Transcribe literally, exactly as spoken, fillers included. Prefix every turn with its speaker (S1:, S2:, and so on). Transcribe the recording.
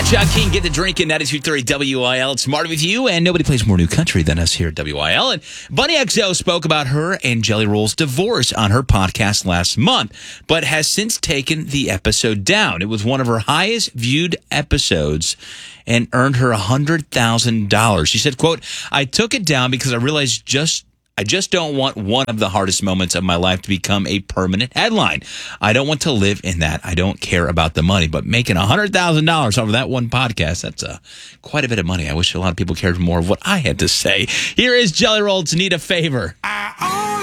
S1: Chuck King, get the drink in ninety-two point three W I L. It's Smarter with you, and nobody plays more new country than us here at W I L. And Bunny X O spoke about her and Jelly Roll's divorce on her podcast last month, but has since taken the episode down. It was one of her highest viewed episodes and earned her one hundred thousand dollars. She said, quote, I took it down because I realized just I just don't want one of the hardest moments of my life to become a permanent headline. I don't want to live in that. I don't care about the money, but making one hundred thousand dollars off of that one podcast, that's uh, quite a bit of money. I wish a lot of people cared more of what I had to say. Here is Jelly Roll to Need a Favor.